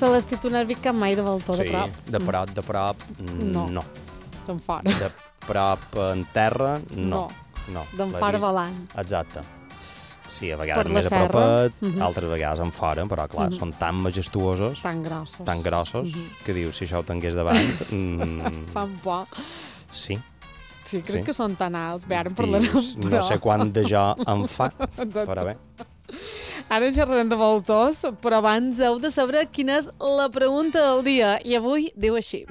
Celestí, tu n'has vist cap mai de voltor, de prop? Sí, de prop, no. D'en fora. De prop en terra, no. D'en fora volant. Exacte. Sí, a vegades Per la més a serra. propet, altres vegades en fora, però clar, són tan majestuosos, Tan grossos. que dius, si això ho tingués davant... Fan por. Sí. Sí, crec que són tan alts. Bé, ara en parlarem, però... No sé quant de jo em fa, però bé. Ara xerrarem de voltors, però abans heu de saber quina és la pregunta del dia. I avui diu així.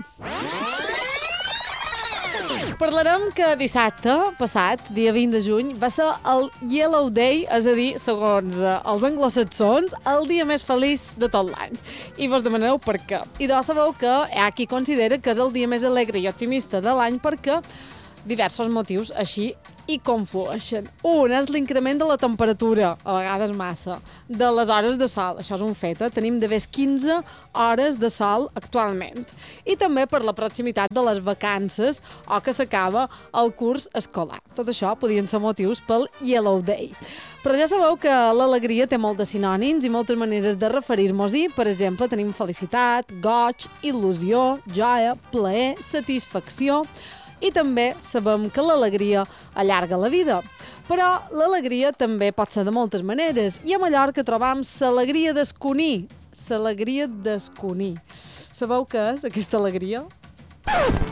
Parlarem que dissabte passat, dia 20 de juny, va ser el Yellow Day, és a dir, segons els anglosaxons, el dia més feliç de tot l'any. I vos demanareu per què. I doncs sabeu que hi ha qui considera que és el dia més alegre i optimista de l'any perquè diversos motius així hi conflueixen. Un és l'increment de la temperatura, a vegades massa, de les hores de sol. Això és un fet, tenim de més 15 hores de sol actualment. I també per la proximitat de les vacances o que s'acaba el curs escolar. Tot això podien ser motius pel Yellow Day. Però ja sabeu que l'alegria té molts de sinònims i moltes maneres de referir-nos-hi. Per exemple, tenim felicitat, goig, il·lusió, joia, plaer, satisfacció... I també sabem que l'alegria allarga la vida. Però l'alegria també pot ser de moltes maneres. I a Mallorca trobam l'alegria d'esconir. L'alegria d'esconir. Sabeu què és aquesta alegria?